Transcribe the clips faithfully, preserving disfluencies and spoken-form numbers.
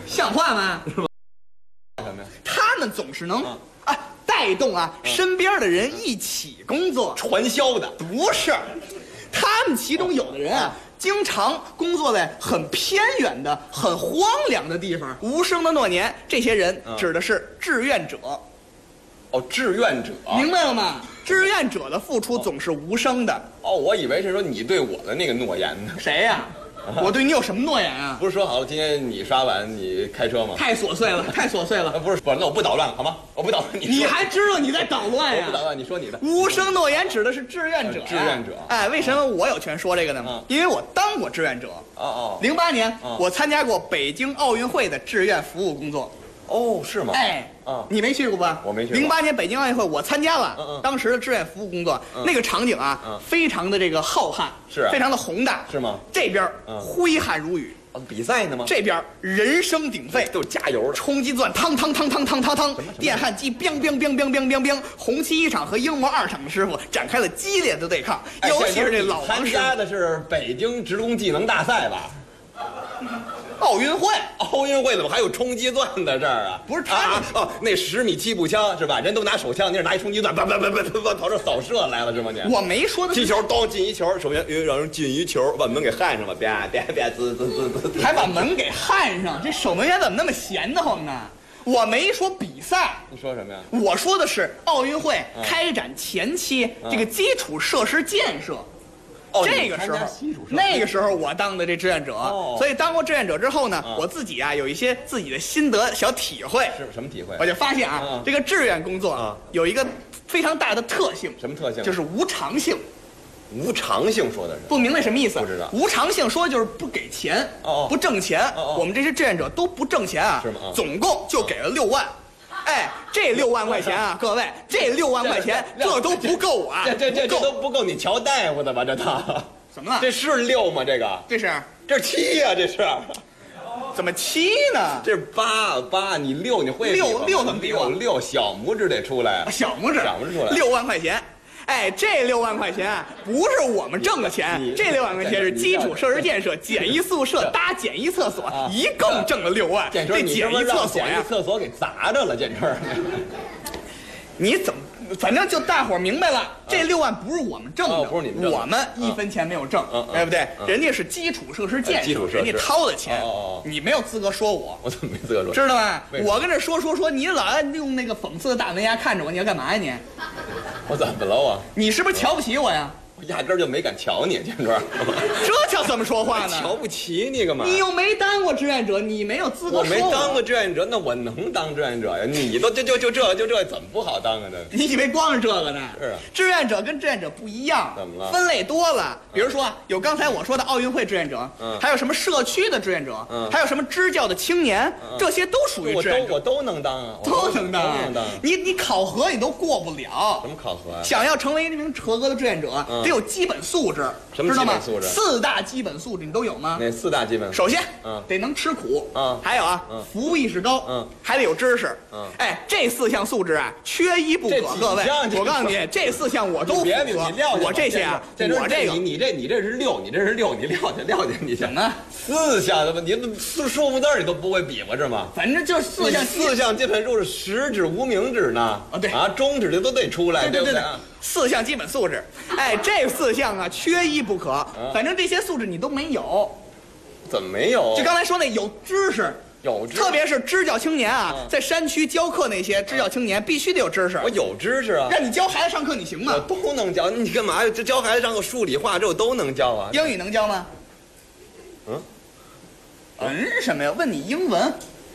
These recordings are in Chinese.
像话吗？ 是吧？什么呀？ 他们总是能啊带动啊身边的人一起工作， 传销的不是？他们其中有的人啊。经常工作在很偏远的、很荒凉的地方，无声的诺言。这些人指的是志愿者。 哦，志愿者， 明白了吗？志愿者的付出总是无声的。 哦，我以为是说你对我的那个诺言呢。 谁呀？我对你有什么诺言啊？ 不是说好了今天你刷碗你开车吗？ 太琐碎了，太琐碎了。 不是，不是，那我不捣乱好吗？我不捣乱，你你还知道你在捣乱呀？ 我不捣乱，你说你的。 无声诺言指的是志愿者、啊。 志愿者。 哎，为什么我有权说这个呢？嗯、因为我当过志愿者。 哦哦。 零八年、 哦， 我参加过北京奥运会的志愿服务工作。 哦，是吗？ 哎， 啊， 你没去过吧？ 我没去过。 零八年北京奥运会我参加了， 嗯嗯， 当时的志愿服务工作， 嗯、 那个场景啊， 嗯， 非常的这个浩瀚， 是、啊， 非常的宏大， 是吗？ 这边嗯挥汗如雨。 哦，比赛呢吗？ 这边人声鼎沸， 都是加油的， 冲击钻，汤汤汤汤汤汤汤，电焊机，biang biang biang biang biang biang biang，红旗一厂和鹰模二厂的师傅展开了激烈的对抗， 哎、 尤其是这老王参加的是北京职工技能大赛吧？ 奥运会， 奥运会怎么还有冲击钻在这儿啊？ 不是他啊哦，那十米气步枪是吧？人都拿手枪，你是拿一冲击钻，叭叭叭叭叭跑这扫射来了是吗？你我没说的。 踢球，当进一球，首先让人进一球，把门给焊上了，别别别滋滋滋滋， 还把门给焊上，这守门员怎么那么闲得慌呢？我没说比赛， 你说什么呀？ 我说的是奥运会开展前期、嗯、这个基础设施建设。 哦， 这个时候，那个时候我当的这志愿者， 哦、 所以当过志愿者之后呢， 嗯、 我自己啊有一些自己的心得小体会。 是什么体会？ 我就发现啊， 嗯、 这个志愿工作啊、嗯、有一个非常大的特性。 什么特性？ 就是无偿性。 无偿性说的是？ 不明白什么意思？ 不知道。 无偿性说的就是不给钱， 哦， 不挣钱。 哦， 我们这些志愿者都不挣钱啊， 是吗？ 总共就给了六万。哎，这六万块钱啊，各位，这六万块钱这都不够啊！ 这这这这都不够你瞧大夫的吧？这套怎么了？ 这是六吗？这个这是这是七呀、啊！这是怎么七呢？ 这是八八，你六你会六六怎么比我？ 六小拇指得出来， 小拇指小拇指出来， 六万块钱。哎，这六万块钱不是我们挣的钱，这六万块钱是基础设施建设、简易宿舍、搭简易厕所， 啊、 一共挣了六万。 这简易厕所呀， 厕所给砸着了，建春。 你怎么？反正就大伙儿明白了，这六万不是我们挣的， 哦、不是你们挣的， 我们一分钱没有挣， 嗯、 对不对？ 嗯、 人家是基础设施建设，人家掏的钱， 哦、 你没有资格说我， 我怎么没资格说？ 知道吧？我跟这说说说，你老爱用那个讽刺的大门牙看着我，你要干嘛呀你？ 我怎么了我？ 你是不是瞧不起我呀？ 我压根儿就没敢瞧你，建春。 这叫怎么说话呢？ 瞧不起你干嘛？ 你又没当过志愿者，你没有资格说我。 我没当过志愿者，那我能当志愿者呀？你都就就就这就这怎么不好当啊？这你以为光是这个呢？ 是啊。 志愿者跟志愿者不一样， 怎么了？ 分类多了。比如说有刚才我说的奥运会志愿者，嗯，还有什么社区的志愿者，嗯，还有什么支教的青年，嗯、这些都属于志愿者。 我都我都能当啊， 都能当， 都能当。 你你考核你都过不了。 什么考核啊？ 想要成为一名合格的志愿者， 嗯、 得有基本素质。 什么基本素质？ 四大基本素质你都有吗？ 哪四大基本？ 首先， 嗯， 得能吃苦， 嗯， 还有啊， 嗯， 服务意识高， 嗯， 还得有知识， 嗯， 哎，这四项素质啊，缺一不可。各位，我告诉你，这四项我都符合。我这些啊，我这个， 你你这你这是六，你这是六，你撂下撂下你怎么？ 四项的吧？你四数目字你都不会比划是吗？ 反正就是四项。 四项基本素质，实指无名指呢？ 啊，对啊，中指的都得出来， 对不对？ 四项基本素质，哎，这四项啊，缺一不可。反正这些素质你都没有。 怎么没有？ 就刚才说那有知识。 有知识， 特别是支教青年啊， 嗯、 在山区教课那些支教青年必须得有知识。 我有知识啊， 让你教孩子上课，你行吗？ 我都能教，你干嘛呀？这教孩子上课数理化这我都能教啊。 英语能教吗？ 嗯， 嗯什么呀？问你英文。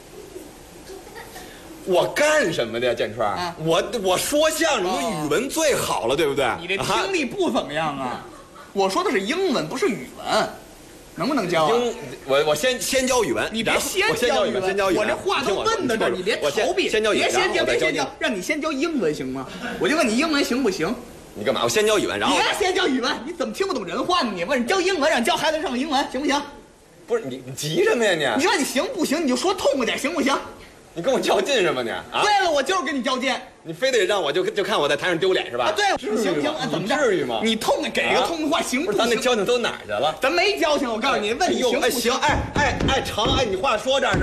我干什么的呀，建川？啊、我我说相声，我语文最好了，对不对？ 你这听力不怎么样啊？我说的是英文，不是语文。能不能教啊？ 英，我我先先教语文， 你别先教语文，先教语文。 我这话都问到这儿，你别逃避。 先教语文， 别先教，别先教，让你先教英文行吗？我就问你英文行不行？ 你干嘛？我先教语文，然后别先教语文，你怎么听不懂人话呢？你问你教英文，让教孩子上英文行不行？ 不是你你急什么呀你？ 你说你行不行？你就说痛快点，行不行？ 你跟我较劲是吗你？啊， 对了，我就是跟你较劲。 你非得让我就就看我在台上丢脸是吧？ 啊，对，行不行？怎么着？ 至于吗？ 你痛快给个痛快话行不行？ 咱那交情都哪儿去了？ 咱没交情，我告诉你，问你行不行？ 哎行，哎哎哎成，哎你话说这儿是。